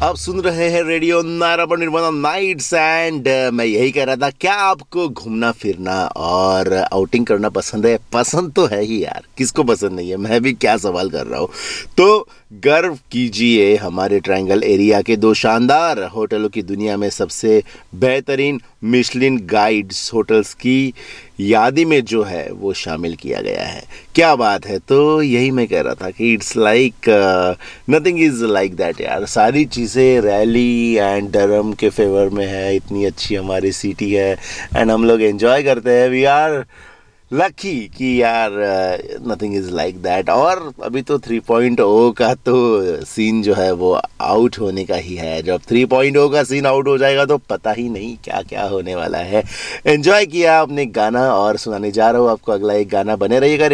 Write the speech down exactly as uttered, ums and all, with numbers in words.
आप सुन रहे हैं radio Narayan Nirmala nights and मैं यही कह रहा था, क्या आपको घूमना फिरना और आउटिंग करना पसंद है? पसंद तो है ही यार, किसको पसंद नहीं है। मैं भी क्या सवाल कर रहा हूँ। तो गर्व कीजिए हमारे ट्रायंगल एरिया के दो शानदार होटलों की दुनिया में सबसे बेहतरीन मिशलिन गाइड्स होटल्स की यादी में जो है वो शामिल किया गया है। क्या बात है। तो यही मैं कह रहा था कि it's like nothing is like that यार। सारी चीज़ें रैली एंड डरम के फेवर में है। इतनी अच्छी हमारी सिटी है एंड हम लोग एंजॉय करते हैं। वी आर लकी कि यार नथिंग इज़ लाइक दैट। और अभी तो थ्री पॉइंट ओ का तो सीन जो है वो आउट होने का ही है। जब थ्री पॉइंट ओ का सीन आउट हो जाएगा तो पता ही नहीं क्या क्या होने वाला है। एंजॉय किया आपने गाना और सुनाने जा रहा हूँ आपको अगला एक गाना। बने रहिएगा